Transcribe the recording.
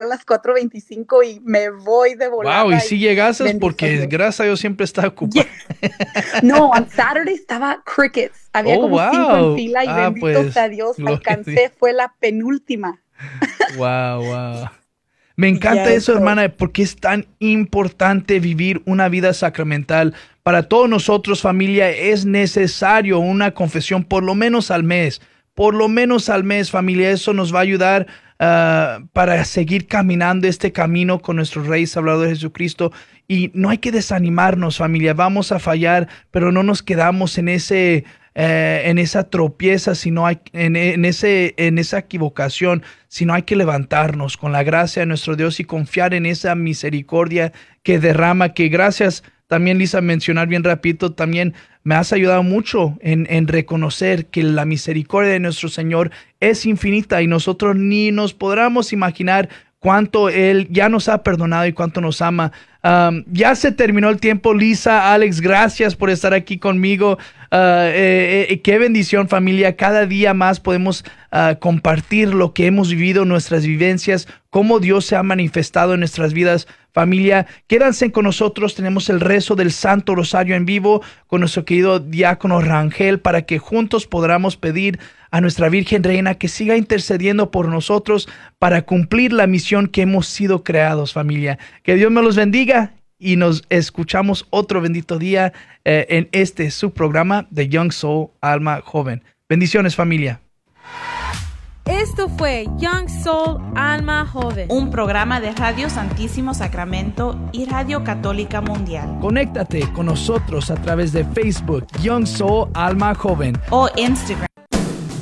las 4:25 y me voy de volada. Wow, y si llegases, porque bendiciones. gracias a Dios siempre está ocupado. No, on Saturday estaba crickets. Había Oh, como 5 en wow. fila y Ah, bendito pues, sea Dios, gloria a Dios. alcancé, fue la penúltima. Wow, wow. Me encanta Yes, eso, hermana, porque es tan importante vivir una vida sacramental. Para todos nosotros, familia, es necesario una confesión por lo menos al mes. Por lo menos al mes, familia. Eso nos va a ayudar para seguir caminando este camino con nuestro Rey Salvador Jesucristo. Y no hay que desanimarnos, familia. Vamos a fallar, pero no nos quedamos en esa tropieza, sino en esa equivocación, sino hay que levantarnos con la gracia de nuestro Dios y confiar en esa misericordia que derrama, que gracias también, Lisa, mencionar bien rapidito, también me has ayudado mucho en reconocer que la misericordia de nuestro Señor es infinita y nosotros ni nos podremos imaginar cuánto Él ya nos ha perdonado y cuánto nos ama. Ya se terminó el tiempo, Lisa, Alex, gracias por estar aquí conmigo. Qué bendición, familia. Cada día más podemos compartir lo que hemos vivido, nuestras vivencias, cómo Dios se ha manifestado en nuestras vidas. Familia, quédense con nosotros. Tenemos el rezo del Santo Rosario en vivo con nuestro querido diácono Rangel para que juntos podamos pedir a nuestra Virgen Reina que siga intercediendo por nosotros para cumplir la misión que hemos sido creados, familia. Que Dios me los bendiga y nos escuchamos otro bendito día en su programa de Young Soul, Alma Joven. Bendiciones, familia. Esto fue Young Soul, Alma Joven, un programa de Radio Santísimo Sacramento y Radio Católica Mundial. Conéctate con nosotros a través de Facebook, Young Soul, Alma Joven, o Instagram,